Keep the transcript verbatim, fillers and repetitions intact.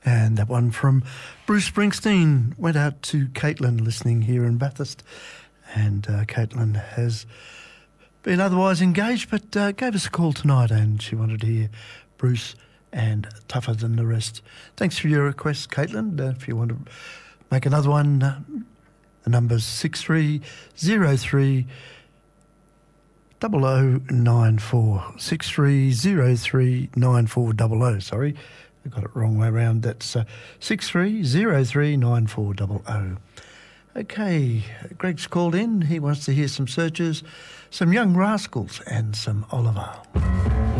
And that one from Bruce Springsteen went out to Caitlin listening here in Bathurst. And uh, Caitlin has been otherwise engaged but uh, gave us a call tonight and she wanted to hear Bruce and Tougher Than the Rest. Thanks for your request, Caitlin. Uh, if you want to make another one, uh, the number's six three zero three double oh nine four. six three zero three nine four double oh, sorry. I got it wrong way around. That's uh, six three zero three nine four double oh. Okay, Greg's called in. He wants to hear some Searchers, some Young Rascals and some Oliver.